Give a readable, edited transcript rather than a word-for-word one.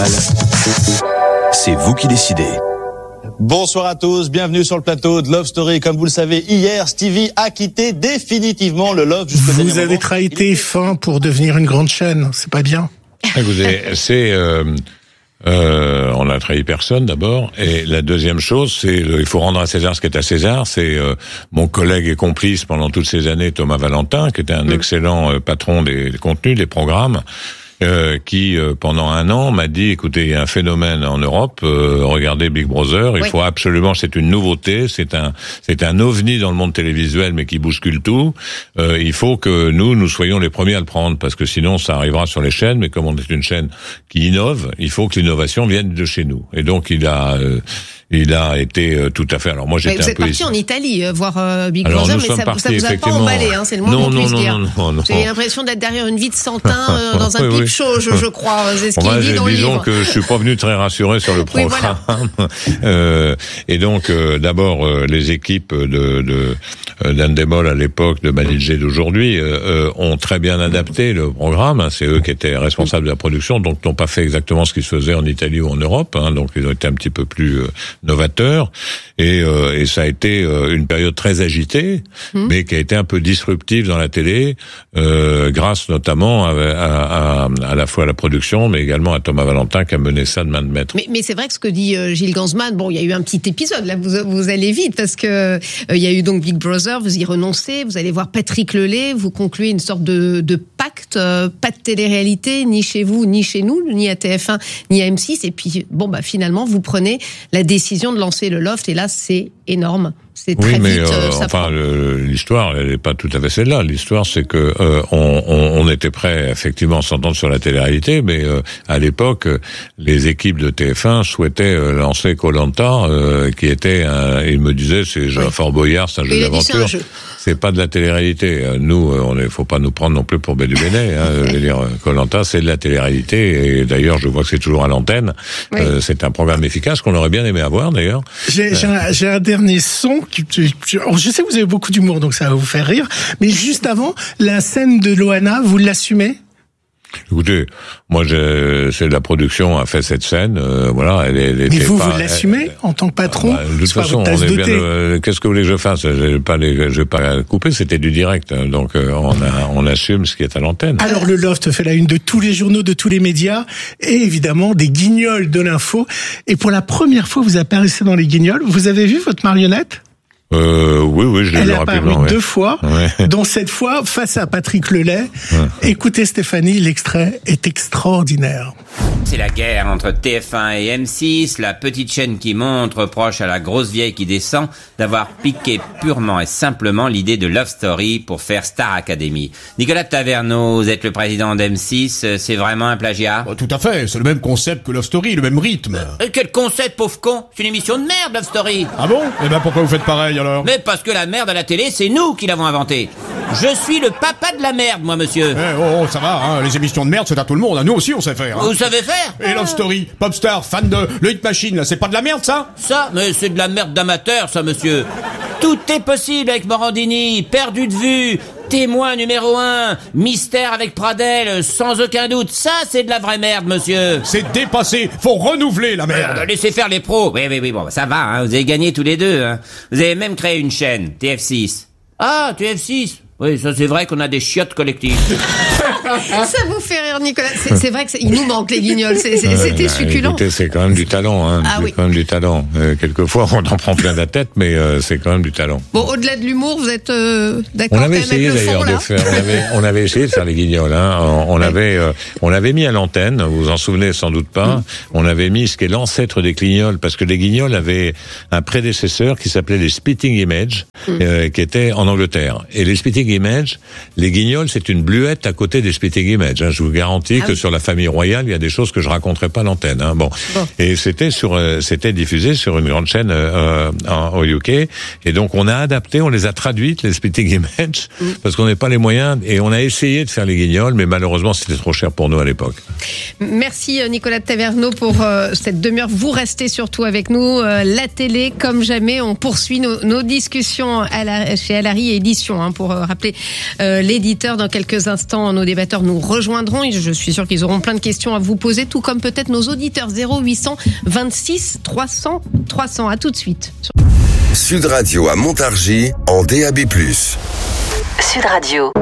C'est vous qui décidez. Bonsoir à tous, bienvenue sur le plateau de Love Story. Comme vous le savez, hier, Stevie a quitté définitivement le Love jusqu'au dernier moment. Vous avez trahi TF1 pour devenir une grande chaîne, c'est pas bien. Écoutez, on n'a trahi personne d'abord, et la deuxième chose, c'est il faut rendre à César ce qui est à César. C'est mon collègue et complice pendant toutes ces années, Thomas Valentin, qui était un excellent patron des contenus, des programmes. Qui pendant un an m'a dit, écoutez, il y a un phénomène en Europe, regardez Big Brother, il faut absolument, c'est une nouveauté, c'est un ovni dans le monde télévisuel, mais qui bouscule tout. Il faut que nous soyons les premiers à le prendre, parce que sinon ça arrivera sur les chaînes, mais comme on est une chaîne qui innove, il faut que l'innovation vienne de chez nous. Et donc il a été tout à fait. Alors moi j'étais un peu. Vous êtes parti en Italie voir Big Alors, Brother, mais ça vous a pas emballé, hein, c'est le moins qu'on puisse dire. Non. J'ai l'impression d'être derrière une vie de Santin dans un clip show, je crois. C'est ce qu'il dit dans le livre. Disons que je suis pas venu très rassuré sur le programme. Oui, voilà. Et donc d'abord les équipes d'Endemol à l'époque, de Banijé d'aujourd'hui, ont très bien adapté le programme. C'est eux qui étaient responsables de la production, donc n'ont pas fait exactement ce qui se faisait en Italie ou en Europe. Donc ils ont été un petit peu plus novateur, et ça a été une période très agitée, mais qui a été un peu disruptive dans la télé, grâce notamment à la fois à la production, mais également à Thomas Valentin qui a mené ça de main de maître. Mais c'est vrai que ce que dit Gilles Gansman, bon, il y a eu un petit épisode, là vous allez vite, parce que il y a eu donc Big Brother, vous y renoncez, vous allez voir Patrick Lelay, vous concluez une sorte de pacte, pas de télé-réalité, ni chez vous, ni chez nous, ni à TF1, ni à M6, et puis finalement vous prenez la décision de lancer le Loft, et là c'est énorme, c'est très vite. L'histoire elle n'est pas tout à fait celle-là. L'histoire c'est que on était prêt effectivement à s'entendre sur la télé-réalité, mais à l'époque les équipes de TF1 souhaitaient lancer Koh-Lanta, qui était il me disait c'est Fort Boyard, c'est un jeu d'aventure. C'est pas de la télé-réalité. Nous, faut pas nous prendre non plus pour Bédu Bénet. Je veux dire, Koh-Lanta, c'est de la télé-réalité. Et d'ailleurs, je vois que c'est toujours à l'antenne. C'est un programme efficace qu'on aurait bien aimé avoir, d'ailleurs. J'ai un dernier son. Je sais que vous avez beaucoup d'humour, donc ça va vous faire rire. Mais juste avant, la scène de Loana, vous l'assumez ? Écoutez, moi, c'est la production a fait cette scène, voilà. Mais vous l'assumez en tant que patron? De toute façon, qu'est-ce que vous voulez que je fasse? Je vais pas couper, c'était du direct, donc on assume ce qui est à l'antenne. Alors le Loft fait la une de tous les journaux, de tous les médias, et évidemment des guignols de l'info. Et pour la première fois, vous apparaissez dans les guignols. Vous avez vu votre marionnette? Oui, je l'ai vu rapidement. Elle a apparu 2 fois, dont cette fois face à Patrick Lelay. Écoutez Stéphanie, l'extrait est extraordinaire. C'est la guerre entre TF1 et M6, la petite chaîne qui monte reproche à la grosse vieille qui descend d'avoir piqué purement et simplement l'idée de Love Story pour faire Star Academy. Nicolas Taverneau, vous êtes le président d'M6, c'est vraiment un plagiat? Tout à fait, c'est le même concept que Love Story, le même rythme. Quel concept, pauvre con? C'est une émission de merde, Love Story. Ah bon? Eh ben pourquoi vous faites pareil alors? Mais parce que la merde à la télé, c'est nous qui l'avons inventée. Je suis le papa de la merde, moi, monsieur. Ça va, les émissions de merde, c'est à tout le monde. Nous aussi, on sait faire. Vous savez faire? Et Love Story, Popstar, fan de le Hit Machine, là, c'est pas de la merde, ça? Ça, mais c'est de la merde d'amateur, ça, monsieur. Tout est possible avec Morandini, perdu de vue, témoin numéro 1, mystère avec Pradel, sans aucun doute. Ça, c'est de la vraie merde, monsieur. C'est dépassé, faut renouveler la merde. Laissez faire les pros. Oui, bon, ça va, vous avez gagné tous les deux. Vous avez même créé une chaîne, TF6. Ah, TF6. Oui, ça c'est vrai qu'on a des chiottes collectives. Ça vous fait rire, Nicolas. C'est vrai que il nous manque les guignols. C'était succulent. Écoutez, c'est quand même du talent. Quand même du talent. Quelquefois, on en prend plein la tête, mais c'est quand même du talent. Bon, au-delà de l'humour, vous êtes d'accord on avait essayé d'ailleurs de faire. On avait essayé de faire les guignols. On avait mis à l'antenne. Vous vous en souvenez sans doute pas. On avait mis ce qui est l'ancêtre des guignols, parce que les guignols avaient un prédécesseur qui s'appelait les Spitting Image, qui était en Angleterre. Et les Spitting Image, les guignols, c'est une bluette à côté des Spitting Image. Je vous garantis que sur la famille royale, il y a des choses que je raconterai pas à l'antenne. Bon. Et c'était diffusé sur une grande chaîne au UK. Et donc on a adapté, on les a traduites, les Spitting Image, parce qu'on n'avait pas les moyens. Et on a essayé de faire les guignols, mais malheureusement c'était trop cher pour nous à l'époque. Merci Nicolas Taverneau pour cette demi-heure. Vous restez surtout avec nous. La télé, comme jamais, on poursuit nos discussions chez Alary Éditions, pour rappeler l'éditeur. Dans quelques instants, nos débatteurs nous rejoindront. Je Je suis sûr qu'ils auront plein de questions à vous poser, tout comme peut-être nos auditeurs. 0800 26 300 300. À tout de suite. Sud Radio à Montargis en DAB+. Sud Radio.